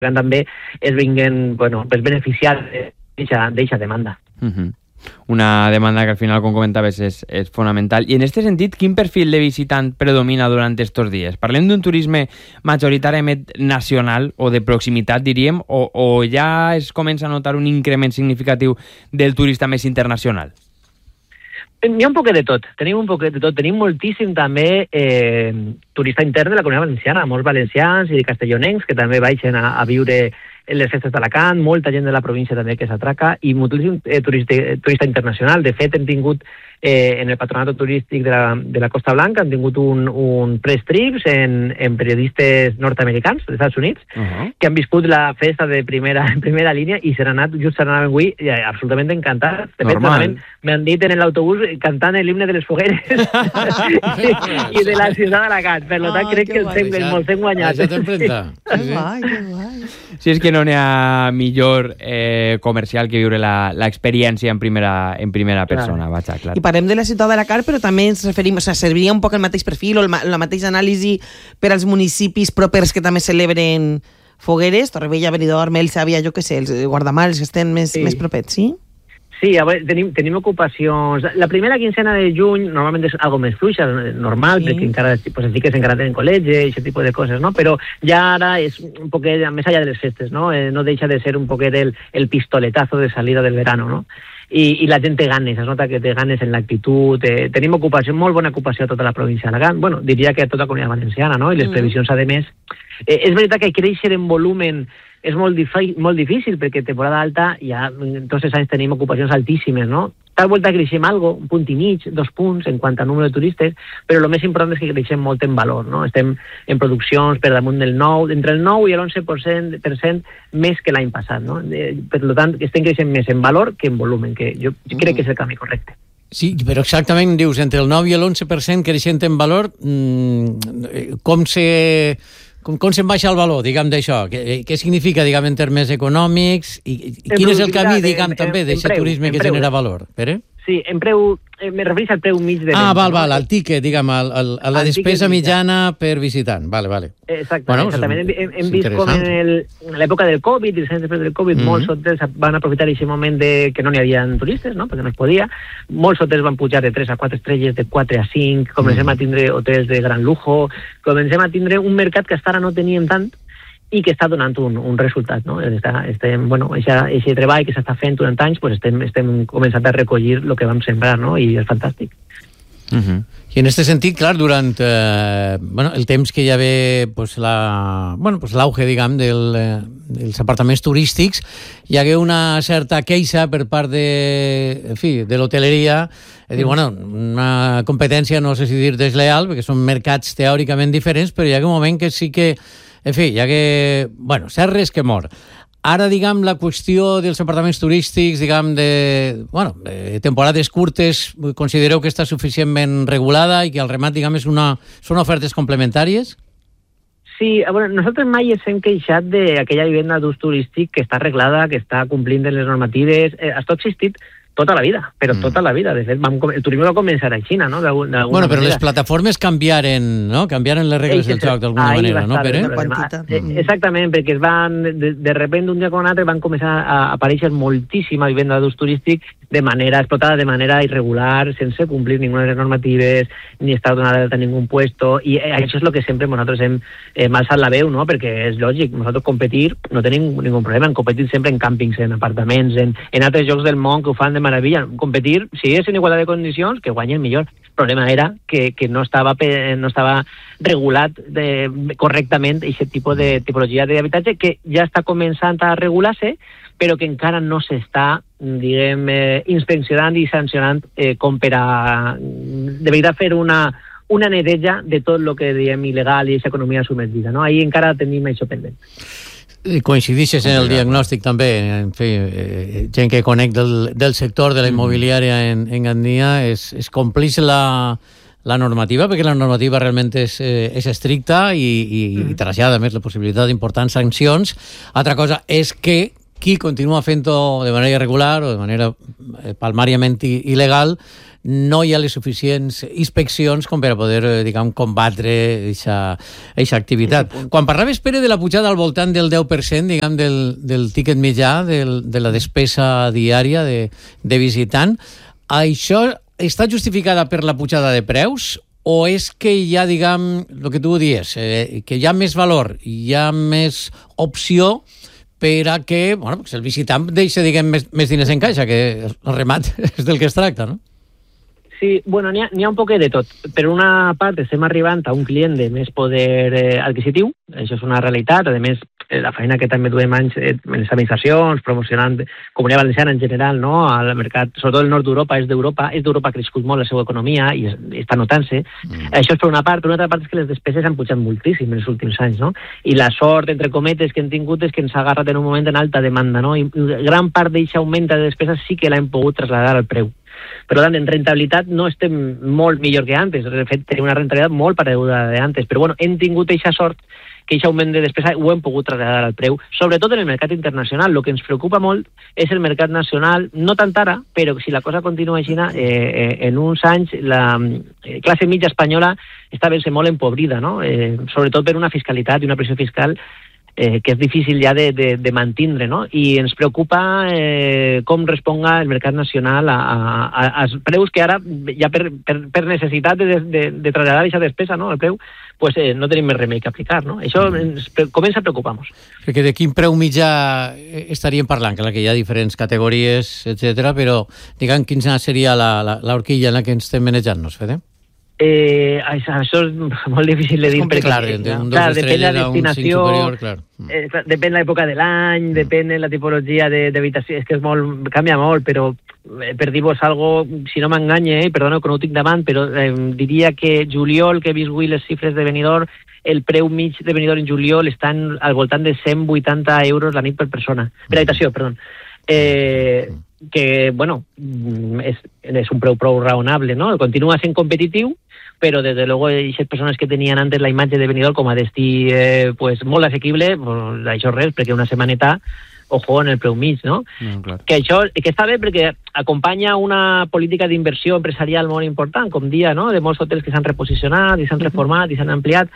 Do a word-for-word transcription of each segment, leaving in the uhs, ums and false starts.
també es vinguen, bueno, pues beneficiar d'aquesta demanda. Uh-huh. Una demanda que al final, com comentaves, és, és fonamental. I en aquest sentit, quin perfil de visitant predomina durant estos dies? Parlem d'un turisme majoritàriament nacional o de proximitat, diríem, o, o ja es comença a notar un increment significatiu del turista més internacional? N'hi ha un poquet de tot, tenim un poquet de tot. Tenim moltíssim també eh, turista intern de la Comunitat Valenciana, molts valencians i castellonencs que també baixen a, a viure en les festes d'Alacant, molta gent de la província també que s'atraca i moltíssim eh, turista, turista internacional. De fet, hem tingut eh, en el Patronato Turístic de la, de la Costa Blanca, hem tingut un, un press trips en, en periodistes nord-americans dels Estats Units uh-huh. que han viscut la festa de primera, en primera línia i s'han anat, just s'han anat avui, eh, absolutament encantats. De fet, m'han dit en l'autobús cantant l'himne de les fogueres i, i de la ciutat d'Alacant. Per tant, ah, crec que els hem, els hem guanyat. Això t'emprenta. Que guai, que guai. Si és que no n'hi ha millor eh, comercial que viure l'experiència en primera, en primera persona. Clar. Vaja, clar. I parlem de la ciutat d'Alacant, però també ens referim, o sigui, serviria un poc el mateix perfil o el, la mateixa anàlisi per als municipis propers que també celebren fogueres, Torrevella, Benidorm, Elxa, Via, jo què sé, els Guardamar, els que estan més, sí. més propets, sí? Sí, a veure, tenim, tenim ocupacions. La primera quincena de juny normalment és algo més fluixa, normal, sí. perquè encara pues, els diques encara tenen col·legi i aquest tipus de coses, no? Però ja ara és un poquet més allà de les festes, no? Eh, no deixa de ser un poquet el, el pistoletazo de salida del verano, no? I, i la gent té ganes, es nota que té ganes en l'actitud, eh, tenim ocupació, molt bona ocupació a tota la província d'Alacant, bueno, diria que a tota la Comunitat Valenciana, no? I les mm. previsions, a més, eh, és veritat que créixer en volumen és molt, difi molt difícil perquè temporada alta ja tots els anys tenim ocupacions altíssimes, no? Tal volta creixem algo, un punt i mig, dos punts en quant a número de turistes, però el més important és que creixem molt en valor, no? Estem en produccions per damunt del nou, entre el nou i l'onze per cent més que l'any passat, no? Per tant, estem creixent més en valor que en volumen, que jo crec que és el camí correcte. Sí, però exactament, dius, entre el nou i l'onze per cent creixent en valor, mmm, com se... Com, com se'n baixa el valor, diguem, d'això? Què, què significa, diguem, en termes econòmics? I, i quin és el camí, diguem, també, d'aquest turisme que genera valor? Pere? Sí, en preu, eh, me refereix al preu mig de venda. Ah, val, val, al tiquet, diguem, al, al, a la despesa mitjana per visitant. Vale, vale. Exactament, bueno, exactament. Hem, hem vist com en l'època del Covid, i després del Covid, mm -hmm. molts hotels van aprofitar aquest moment de que no n'hi havia turistes, no?, perquè no es podia. Molts hotels van pujar de tres a quatre estrelles, de quatre a cinc, comencem mm -hmm. a tindre hotels de gran lujo, comencem a tindre un mercat que hasta ara no teníem tant, i que està donant un, un resultat, no? Està, estem, bueno, aquest treball que s'està fent durant anys, pues estem, estem començant a recollir el que vam sembrar, no? I és fantàstic. Uh-huh. I en aquest sentit, clar, durant eh, bueno, el temps que hi ha ve pues, la, bueno, pues, l'auge, diguem, del, eh, dels apartaments turístics, hi hagué una certa queixa per part de, en fi, de l'hoteleria, és dir, bueno, una competència, no sé si dir desleal, perquè són mercats teòricament diferents, però hi ha un moment que sí que en fi, ja que... Bueno, cert res que mor. Ara, diguem, la qüestió dels apartaments turístics, diguem, de, bueno, de temporades curtes, considereu que està suficientment regulada i que al remat, diguem, és una, són ofertes complementàries? Sí, bueno, nosaltres mai ens hem queixat d'aquella vivenda d'ús turístic que està arreglada, que està complint les normatives. Eh, ha existit tota la vida, però mm. tota la vida. De fet, vam, el turisme va començar a Xina, no? Bueno, però manera. Les plataformes canviaren, no? Canviaren les regles del joc d'alguna manera, no, Pere? Mm. Exactament, perquè es van, de, de repente, un dia com un altre, van començar a aparèixer moltíssima vivenda d'ús turístic de manera explotada, de manera irregular, sense complir ninguna de les normatives, ni estar donada d'alta en ningú puesto, i això és el que sempre nosaltres hem eh, alçat la veu, no? Perquè és lògic, nosaltres competir no tenim ningú problema, en competir sempre en càmpings, en apartaments, en, en altres llocs del món que ho fan de meravella. Competir, si és en igualtat de condicions, que guanyen millor. El problema era que, que no estava no estava regulat de, correctament aquest tipus de tipologia d'habitatge, que ja està començant a regular-se, però que encara no s'està, diguem, eh, inspeccionant i sancionant eh, com per a, de veritat, fer una, una neteja de tot el que diem il·legal i aquesta economia submergida, no? Ahí encara tenim això pendent. Coincidixes en el diagnòstic també, en fi, eh, gent que conec del, del sector de la immobiliària en, en Gandia, es, es complix la, la normativa, perquè la normativa realment és, eh, és estricta i, i, mm. i trasllada, a més, la possibilitat d'importants sancions. Altra cosa és que qui continua fent-ho de manera irregular o de manera eh, palmàriament il·legal, no hi ha les suficients inspeccions com per a poder, eh, diguem, combatre aquesta activitat. Quan parlaves, Pere, de la pujada al voltant del deu per cent, diguem, del, del tiquet mitjà, del, de la despesa diària de, de visitant, això està justificada per la pujada de preus o és que hi ha, diguem, el que tu dius, eh, que hi ha més valor, hi ha més opció per a que, bueno, el visitant deixa, diguem, més, més diners en caixa, que el remat és del que es tracta, no? Sí, bueno, n'hi ha, n'hi ha un poquet de tot. Per una part, estem arribant a un client de més poder eh, adquisitiu, això és una realitat. A més, eh, la feina que també duem anys eh, en les administracions, promocionant Comunitat Valenciana en general, no?, al mercat, sobretot el nord d'Europa, és d'Europa, és d'Europa ha crescut molt la seva economia i, es, i està notant-se. Mm. Això és per una part. Per una altra part és que les despeses han pujat moltíssim en els últims anys, no? I la sort, entre cometes, que hem tingut és que ens ha agarrat en un moment en alta demanda, no? I gran part d'aquest augment de despeses sí que l'hem pogut traslladar al preu. Per tant, en rentabilitat no estem molt millor que antes. De fet, tenim una rentabilitat molt pareguda d'antes. Però bueno, hem tingut aquesta sort que aquest augment de despesa ho hem pogut traslladar al preu, sobretot en el mercat internacional. El que ens preocupa molt és el mercat nacional, no tant ara, però si la cosa continua així, eh, en uns anys la classe mitja espanyola està ben-se molt empobrida, no? Eh, sobretot per una fiscalitat i una pressió fiscal Eh, que és difícil ja de, de, de mantindre, no? I ens preocupa eh, com responga el mercat nacional a, a, als preus que ara, ja per, per, per necessitat de, de, de traslladar aquesta despesa, no?, el preu, pues, eh, no tenim més remei que aplicar, no? Això ens comença a preocupar-nos. Perquè de quin preu mitjà estaríem parlant? Clar que hi ha diferents categories, etcètera, però diguem quina seria l'horquilla en la que ens estem manejant-nos, Fede? Eh, això és molt difícil de dir, perquè clar, de, de un clar, depèn la destinació, superior, clar. eh, depèn l'època de l'any, mm. depèn la tipologia d'habitació, és que és molt, canvia molt, però eh, per dir-vos algo, si no m'enganye, eh, perdoneu que no ho tinc davant, però eh, diria que juliol, que he vist avui les xifres de Benidorm, el preu mig de Benidorm en juliol estan al voltant de cent vuitanta euros la nit per persona, per habitació, perdó. Eh, que, bueno, és, és un preu prou raonable, no? Continua sent competitiu, però des de luego aquestes persones que tenien antes la imatge de Benidorm com a destí eh, pues, molt assequible, pues, això res, perquè una setmaneta, ojo, en el preu mig, no? no clar. Que això que està bé perquè acompanya una política d'inversió empresarial molt important, com dia, no?, de molts hotels que s'han reposicionat i s'han reformat i s'han ampliat.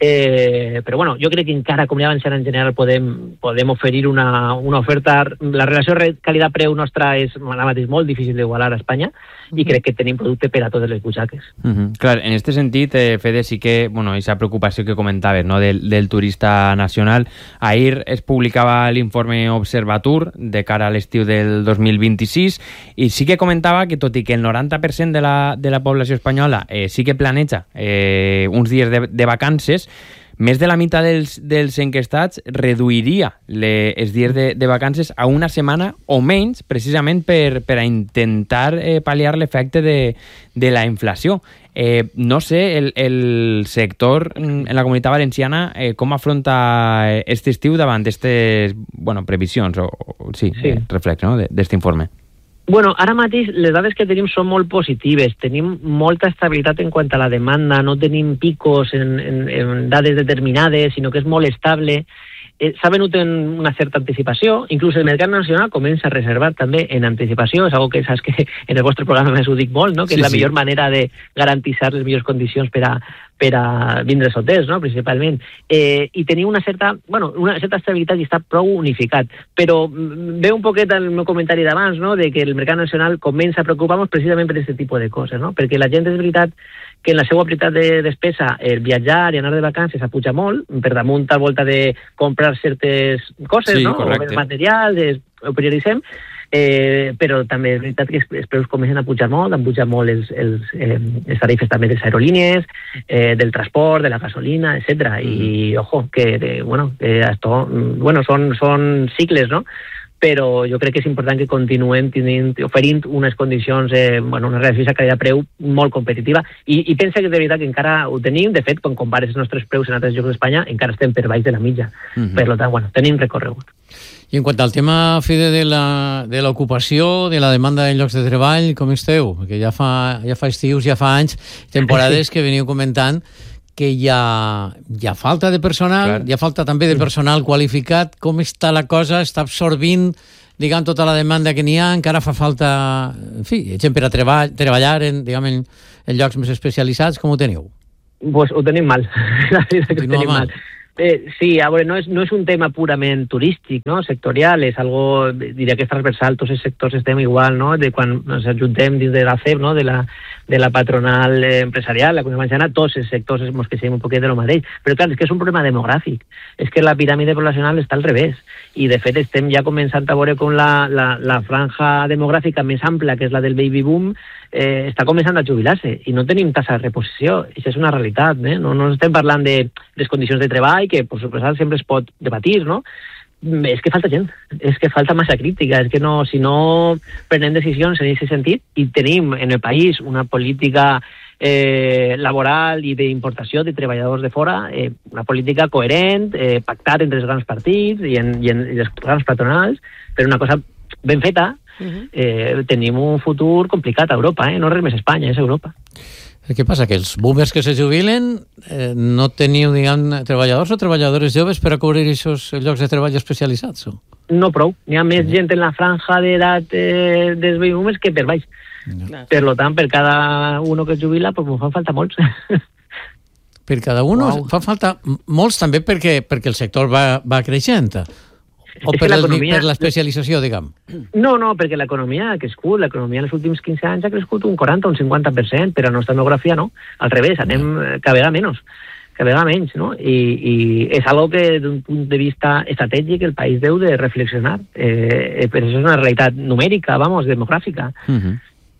Eh, però bueno, jo crec que encara com ja Valenciana en general podem, podem oferir una, una oferta. La relació qualitat-preu nostra és ara mateix molt difícil d'igualar a Espanya i crec que tenim producte per a totes les butxaques. Uh -huh. Clar, en aquest sentit, eh, Fede, sí que, bueno, aquesta preocupació que comentaves, no?, del, del turista nacional. Ahir es publicava l'informe Observatur de cara a l'estiu del dos mil vint-i-sis i sí que comentava que, tot i que el noranta per cent de la, de la població espanyola eh, sí que planeja eh, uns dies de, de vacances, més de la meitat dels, dels enquestats reduiria les, els dies de, de vacances a una setmana o menys, precisament per, per a intentar eh, pal·liar l'efecte de, de la inflació. Eh, no sé, el, el sector en la Comunitat Valenciana eh, com afronta aquest estiu davant d'aquestes, bueno, previsions, o, o sí, sí. Eh, reflex, no?, d'aquest informe. Bueno, ara mateix les dades que tenim són molt positives. Tenim molta estabilitat en quant a la demanda, no tenim picos en, en, en dades determinades, sinó que és molt estable. Eh, S'ha venut en una certa anticipació, inclús el mercat nacional comença a reservar també en anticipació, és algo que saps que en el vostre programa més ho dic molt, no?, que sí, és la sí. millor manera de garantir les millors condicions per a, per a vindre als hotels, no?, principalment. Eh, I teniu una certa, bueno, una certa estabilitat i està prou unificat. Però ve un poquet el meu comentari d'abans, no?, de que el mercat nacional comença a preocupar-nos precisament per aquest tipus de coses, no?, perquè la gent és veritat que en la seva prioritat de despesa el viatjar i anar de vacances apuja molt, per damunt a volta de comprar certes coses, sí, no?, correcte. O material, ho prioritzem, eh, però també és veritat que els preus comencen a pujar molt, han pujat molt els, els, eh, les tarifes també de les aerolínies, eh, del transport, de la gasolina, etcètera. Mm. I, ojo, que, eh, bueno, que esto, bueno, són, són cicles, no?, però jo crec que és important que continuem tenint, oferint unes condicions, eh, bueno, una relació de qualitat-preu molt competitiva i, i pensa que de veritat que encara ho tenim. De fet, quan compares els nostres preus en altres llocs d'Espanya, encara estem per baix de la mitja. Uh-huh. Per tant, bueno, tenim recorregut. I en quant al tema, Fede, de la, de l'ocupació, de la demanda de llocs de treball, com esteu? Perquè ja fa, ja fa estius, ja fa anys, temporades que veniu comentant que hi ha, hi ha falta de personal, Clar. hi ha falta també de personal qualificat. Com està la cosa? Està absorbint, diguem, tota la demanda que n'hi ha? Encara fa falta, en fi, gent per a treball, treballar en, diguem, en, en llocs més especialitzats? Com ho teniu? Pues ho tenim mal. La veritat que ho Continua tenim mal. mal. Eh, sí, a veure, no és, no és un tema purament turístic, no? Sectorial, és algo, diria que és transversal, tots els sectors estem igual, no? De quan ens ajuntem dins de la C E P, no? De la, de la patronal eh, empresarial, la Comunitat Valenciana, tots els sectors ens queixem un poquet de lo mateix. Però clar, és que és un problema demogràfic, és que la piràmide poblacional està al revés, i de fet estem ja començant a veure com la, la, la franja demogràfica més ampla, que és la del baby boom, eh, està començant a jubilar-se, i no tenim tassa de reposició. Això és una realitat, eh? No, no estem parlant de les condicions de treball, que per suposat sempre es pot debatir, no? És que falta gent, és que falta massa crítica, és que no, si no prenem decisions en aquest sentit, i tenim en el país una política eh, laboral i d'importació de treballadors de fora, eh, una política coherent, eh, pactat entre els grans partits i, en, i, en, i les grans patronals, però una cosa ben feta. Uh-huh. eh, tenim un futur complicat a Europa, eh? No res més Espanya, és Europa. Què passa? Que els boomers que se jubilen eh, no teniu, diguem, treballadors o treballadores joves per a cobrir aquests llocs de treball especialitzats? O? No prou. N'hi ha més gent en la franja d'edat eh, dels baby boomers que per baix. No. Per lo tant, per cada uno que es jubila, pues, fa falta molts. Per cada uno Wow. fa falta molts també perquè, perquè el sector va, va creixent. O És per, que el, l'economia- per l'especialització, diguem. No, no, perquè l'economia ha crescut, l'economia en els últims quinze anys ha crescut un quaranta o un cinquanta per cent, però la nostra demografia no, al revés, anem eh, cada vegada menys, cada vegada menys, no? I, i és algo que, d'un punt de vista estratègic, el país deu de reflexionar. Eh, però això és una realitat numèrica, vamos, demogràfica. Uh-huh.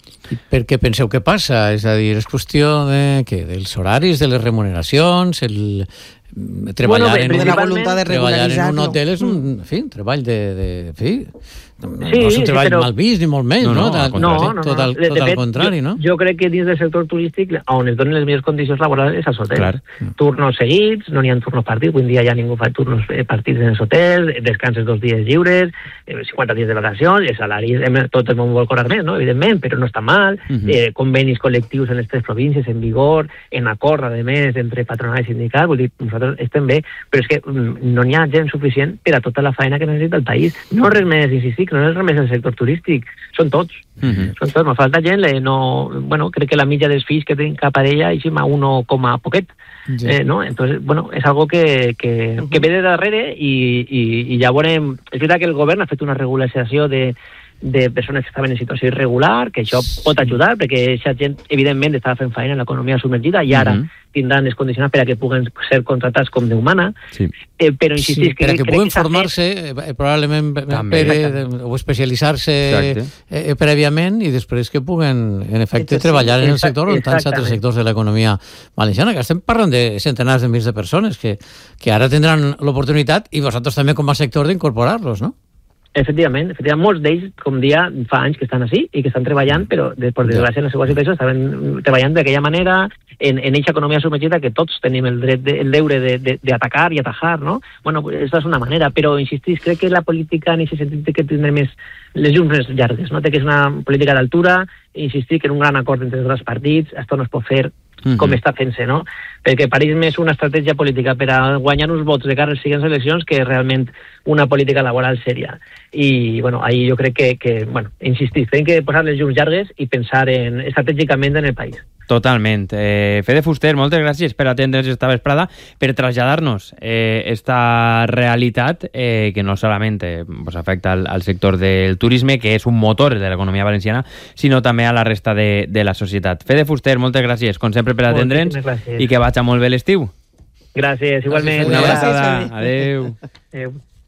Per què penseu que passa? És a dir, és qüestió de, què, dels horaris, de les remuneracions, el treballar, Bueno, en, de un, la voluntat de treballar en un regularitzar-lo. hotel és un, en fi, un treball de, de, en fi, no, Sí, no és un sí, treball però- mal vist, ni molt menys, No, no? no, al Tot- contrari. Tot, al, De- tot de al fet, contrari, jo, no? Jo crec que dins del sector turístic, on es donen les millors condicions laborals és als hotels. Clar. Turnos seguits, no n'hi ha turnos partits, avui en dia ja ningú fa turnos eh, partits en els hotels, descanses dos dies lliures, eh, cinquanta dies de vacacions, el salari, eh, tot el món vol cobrar més, no? Evidentment, però no està mal, Uh-huh. eh, convenis col·lectius en les tres províncies en vigor, en acord, a més, entre patronal i sindical, vull dir, nosaltres estem bé, però és que mm, no n'hi ha gent suficient per a tota la feina que necessita el país. No res més, insistir, no és res més el sector turístic, són tots. Uh-huh. Són tots, me falta gent, eh, no, bueno, crec que la mitja dels fills que tinc cap parella és a uno coma poquet. Ja. Eh, no? Entonces, bueno, és algo que, que, que ve de darrere i, i, i ja veurem... És veritat que el govern ha fet una regularització de, de persones que estaven en situació irregular, que això pot ajudar, perquè aquesta gent, evidentment, estava fent feina en l'economia submergida i ara Mhm. tindran els condicionants per a que puguen ser contratats com de humana, Sí. eh, però insistir... Sí, per a que crec puguin s'ha fet- formar-se, eh, probablement També. per, eh, o especialitzar-se Exacte. eh, prèviament i després que puguen, en efecte, Exacte, treballar en el exacte, sector o en tants altres exactament. sectors de l'economia valenciana, que estem parlant de centenars de mils de persones que, que ara tindran l'oportunitat i vosaltres també com a sector d'incorporar-los, no? Efectivament, efectivament, molts d'ells, com dia, fa anys que estan així i que estan treballant, però de, per desgràcia en la seva situació estaven treballant d'aquella manera en, en eixa economia submergida que tots tenim el dret, de, el deure d'atacar i atajar, no? Bueno, pues, aquesta és una manera, però insistís, crec que la política en aquest sentit té que tindre més les llums més llargues, no? Té que és una política d'altura, insistir que en un gran acord entre els grans partits, això no es pot fer Mhm. com està fent-se, no? Perquè pareix més una estratègia política per a guanyar uns vots de cara a les següents eleccions que realment una política laboral sèria. I, bueno, ahí jo crec que, que bueno, insistir, tenim que posar les llums llargues i pensar en, estratègicament en el país. Totalment. Eh, Fede Fuster, moltes gràcies per atendre's esta vesprada, per traslladar-nos eh, esta realitat eh, que no solament eh, pues afecta al, al sector del turisme, que és un motor de l'economia valenciana, sinó també a la resta de, de la societat. Fede Fuster, moltes gràcies, com sempre, per atendre'ns Moltíssimes gràcies. i que vagi molt bé l'estiu. Gràcies, igualment. Gràcies, Una Fede. abraçada. Gràcies, Fede. Adéu. Adéu.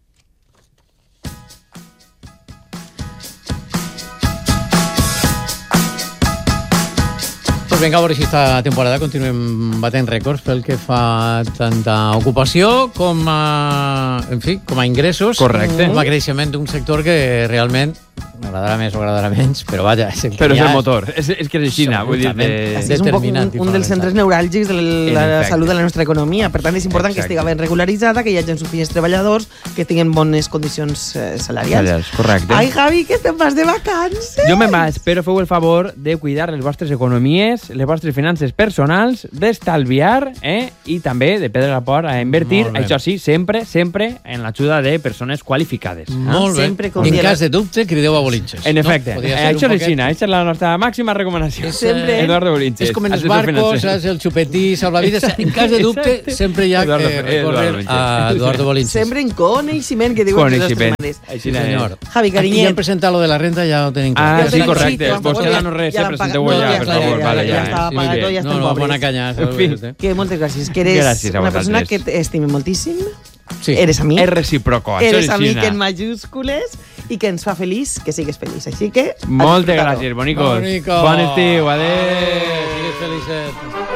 Pues vinga, a veure si esta temporada continuem batent rècords pel que fa tanta ocupació com a, en fi, com a ingressos, Correcte. com a creixement d'un sector que realment m'agradarà més o agradarà menys, però vaja, és el que Però és hi ha. el motor, és, és que és així, vull dir... Absolutament. Sí, és un, poc un, un dels centres neuràlgics de la efecte. salut de la nostra economia. Per tant, és important Exacte. que estigui ben regularitzada, que hi hagi suficients treballadors, que tinguin bones condicions eh, salarials. Salarials, correcte. Ai, Javi, que te'n vas de vacances! Jo me'n vaig, però feu el favor de cuidar les vostres economies, les vostres finances personals, d'estalviar eh? i també de prendre la por a invertir, Molt bé. això sí, sempre, sempre en l'ajuda de persones qualificades. Molt bé. Sempre I en conviene. cas de dubte, crideu a Bolinches. En efecte, No? Podria eh, ser això un és poquet- Xina, aquesta és la nostra màxima recomanació. És, Sempre. eh, Eduardo Bolinches. És com en els assessor barcos, financer. saps, el xupetí, salvavides. En cas de dubte, Exacte. sempre hi ha Eduardo- que recórrer Eduardo a Eduardo Bolinches. Sempre en coneixement, que diuen les nostres Coneixement. mares. Així Sí, és. senyor. Javi, Aquí ja carinyer. hem presentat lo de la renta, ja ho tenim clar. Ah, Ja sí, tenim- correcte. sí, Vos ja queda l'han no res, pagat, eh, presenteu no, ja, ja per està, favor. ja, Vale, ja ja. està Sí, pagat, bé. ja estem No, no, pobres. bona canya. En fi. eh? Que moltes gràcies, que eres Gràcies a una vosaltres. persona que t'estime moltíssim. Sí. Eres amic. És recíproco, això Eres és amic Xina. en majúscules i que ens fa feliç que sigues feliç. Així que... a Moltes disfrutar-ho. gràcies, bonicos. Bonico. Bon estiu, adéu. Adéu, sigues feliçet.